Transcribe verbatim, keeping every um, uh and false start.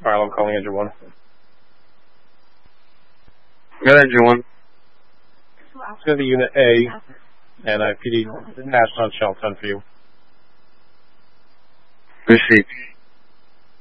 Alright, I'm calling engine one. Good, engine one. It's going to be unit A, and I P D passed on Shelton for you. Receipt.